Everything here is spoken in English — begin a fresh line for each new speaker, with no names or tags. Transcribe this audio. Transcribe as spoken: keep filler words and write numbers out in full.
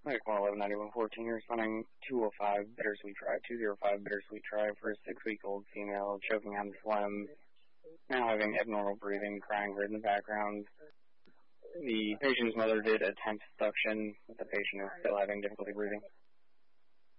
Like one eleven ninety one fourteen, responding two oh five bittersweet try, two oh five bittersweet try for a six-week-old female choking on the phlegm, now having abnormal breathing, crying heard in the background. The patient's mother did attempt suction, but the patient is still having difficulty breathing.